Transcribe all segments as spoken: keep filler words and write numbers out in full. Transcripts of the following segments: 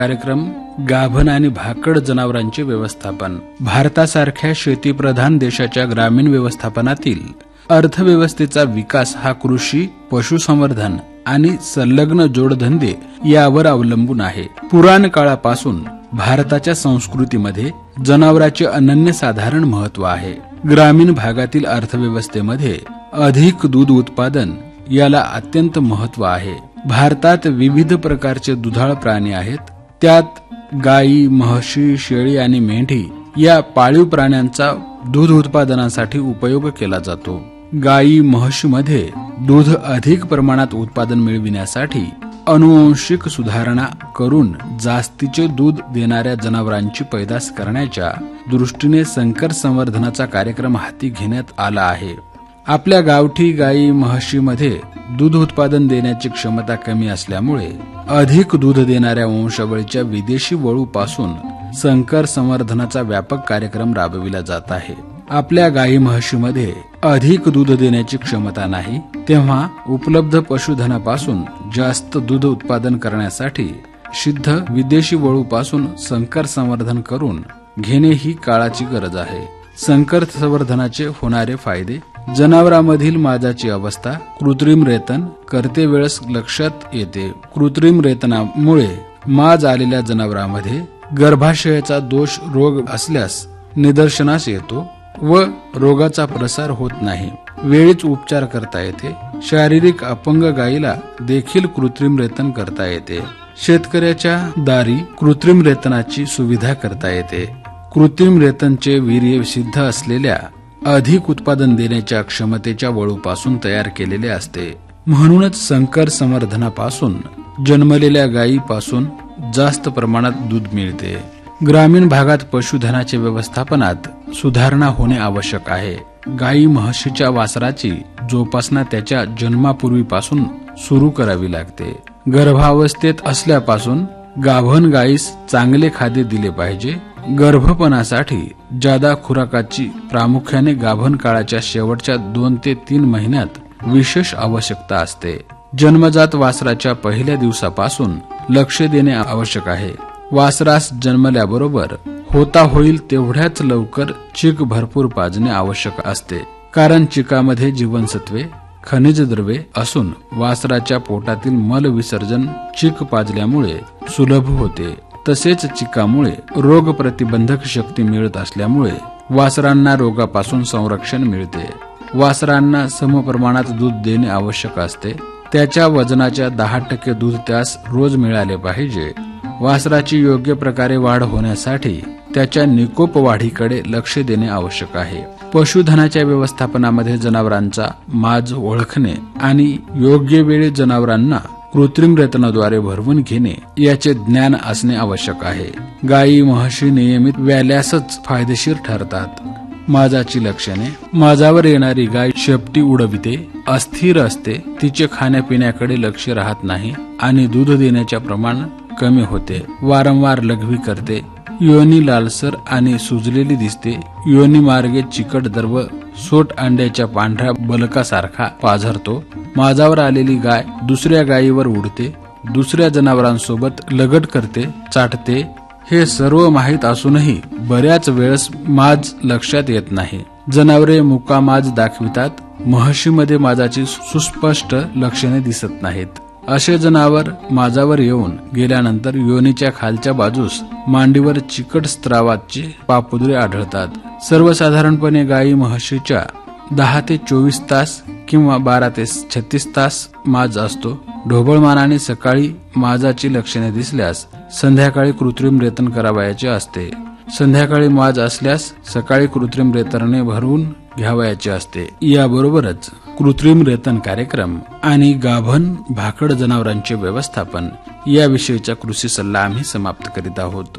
कार्यक्रम गाभण आणि भाकड जनावरांचे व्यवस्थापन. भारतासारख्या शेतीप्रधान देशाच्या ग्रामीण व्यवस्थापनातील अर्थव्यवस्थेचा विकास हा कृषी, पशुसंवर्धन आणि संलग्न जोडधंदे यावर अवलंबून आहे. पुराण काळापासून भारताच्या संस्कृतीमध्ये जनावरांचे अनन्यसाधारण महत्व आहे. ग्रामीण भागातील अर्थव्यवस्थेमध्ये अधिक दूध उत्पादन याला अत्यंत महत्व आहे. भारतात विविध प्रकारचे दुधाळ प्राणी आहेत. त्यात गायी, म्हशी, शेळी आणि मेंढी या पाळीव प्राण्यांचा दूध उत्पादनासाठी उपयोग केला जातो. गायी, म्हशीमध्ये दूध अधिक प्रमाणात उत्पादन मिळविण्यासाठी अनुवांशिक सुधारणा करून जास्तीचे दूध देणाऱ्या जनावरांची पैदास करण्याच्या दृष्टीने संकर संवर्धनाचा कार्यक्रम हाती घेण्यात आला आहे. आपल्या गावठी गायी, म्हशीमध्ये दूध उत्पादन देण्याची क्षमता कमी असल्यामुळे अधिक दूध देणाऱ्या वंशावळीच्या विदेशी वळूपासून संकर संवर्धनाचा व्यापक कार्यक्रम राबविला जात आहे. आपल्या गायी, म्हशीमध्ये अधिक दूध देण्याची क्षमता नाही, तेव्हा उपलब्ध पशुधनापासून जास्त दूध उत्पादन करण्यासाठी सिद्ध विदेशी वळूपासून संकर संवर्धन करून घेणे ही काळाची गरज आहे. संकर संवर्धनाचे होणारे फायदे: जनावरांमधील माजाची अवस्था कृत्रिम रेतन करते वेळेस लक्षात येते. कृत्रिम रेतनामुळे माज आलेल्या जनावरांमध्ये गर्भाशयाचा दोष रोग असल्यास निदर्शनास येतो व रोगाचा प्रसार होत नाही. वेळीच उपचार करता येते. शारीरिक अपंग गायीला देखील कृत्रिम रेतन करता येते. शेतकऱ्याच्या दारी कृत्रिम रेतनाची सुविधा करता येते. कृत्रिम रेतनचे वीर्य सिद्ध असलेल्या अधिक उत्पादन देण्याच्या क्षमतेच्या वळूपासून तयार केलेले असते. म्हणूनच संकर संवर्धनापासून जन्मलेल्या गायीपासून जास्त प्रमाणात दूध मिळते. ग्रामीण भागात पशुधनाच्या व्यवस्थापनात सुधारणा होणे आवश्यक आहे. गायी, म्हशीच्या वासराची जोपासना त्याच्या जन्मापूर्वीपासून सुरू करावी लागते. गर्भावस्थेत असल्यापासून गाभण गायीस चांगले खाद्य दिले पाहिजे. गर्भपणासाठी जादा खुराकाची प्रामुख्याने गाभण काळाच्या शेवटच्या दोन ते तीन महिन्यात विशेष आवश्यकता असते. जन्मजात वासराच्या पहिल्या दिवसापासून लक्ष देणे आवश्यक आहे. वासरास जन्मल्याबरोबर होता होईल तेवढ्याच लवकर चीक भरपूर पाजणे आवश्यक असते. कारण चिकामध्ये जीवनसत्वे, खनिज द्रव्ये असून वासराच्या पोटातील मल विसर्जन चीक पाजल्यामुळे सुलभ होते. तसेच चिकामुळे रोग प्रतिबंधक शक्ती मिळत असल्यामुळे वासरांना रोगापासून संरक्षण मिळते. वासरांना समप्रमाणात दूध देणे आवश्यक असते. त्याच्या वजनाच्या दहा टक्के दूध त्यास रोज मिळाले पाहिजे. वासराची योग्य प्रकारे वाढ होण्यासाठी त्याच्या निकोप वाढीकडे लक्ष देणे आवश्यक आहे. पशुधनाच्या व्यवस्थापनामध्ये जनावरांचा माज ओळखणे आणि योग्य वेळी जनावरांना कृत्रिम रेतनाद्वारे भरवून घेणे याचे ज्ञान असणे आवश्यक आहे. गायी, म्हशी नियमित व्याल्यासच फायदेशीर ठरतात. माजाची लक्षणे: माजावर येणारी गाय शेपटी उडविते, अस्थिर असते, तिचे खाण्यापिण्याकडे लक्ष राहत नाही आणि दूध देण्याचे प्रमाण कमी होते. वारंवार लघवी करते. योनी लालसर आणि सुजलेली दिसते. योनी मार्गे चिकट द्रव सोट अंड्याच्या पांढऱ्या बलकासारखा पाझरतो. माजावर आलेली गाय दुसऱ्या गायीवर उडते. दुसऱ्या जनावरांसोबत लगट करते, चाटते. हे सर्व माहीत असूनही बऱ्याच वेळेस माज लक्षात येत नाही. जनावरे मुका माज दाखवितात. म्हशीमध्ये माजाची सुस्पष्ट लक्षणे दिसत नाहीत. असे जनावर माजावर येऊन गेल्यानंतर योनीच्या खालच्या बाजूस मांडीवर चिकट स्त्रावाचे पापुद्रे आढळतात. सर्वसाधारणपणे गायी, म्हशीच्या दहा ते चोवीस तास किंवा बारा ते छत्तीस तास माज असतो. ढोबळमानाने सकाळी माजाची लक्षणे दिसल्यास संध्याकाळी कृत्रिम रेतन करावयाचे असते. संध्याकाळी माज असल्यास सकाळी कृत्रिम रेतनाने भरवून घ्यावयाचे असते. याबरोबरच कृत्रिम रेतन कार्यक्रम आणि गाभण भाकड जनावरांचे व्यवस्थापन याविषयीचा कृषी सल्ला आम्ही समाप्त करीत आहोत.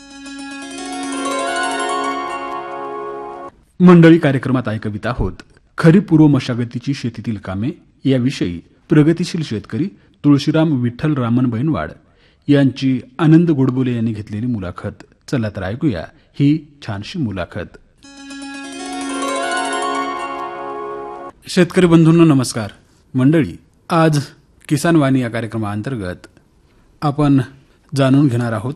मंडळी, कार्यक्रमात ऐकवित आहोत खरीप पूर्व मशागतीची शेतीतील कामे याविषयी प्रगतीशील शेतकरी तुळशीराम विठ्ठल रामन बैनवाड यांची आनंद गोडबोले यांनी घेतलेली मुलाखत. चला तर ऐकूया ही छानशी मुलाखत. शेतकरी बंधूंनो नमस्कार. मंडळी, आज किसान वाणी या कार्यक्रमाअंतर्गत आपण जाणून घेणार आहोत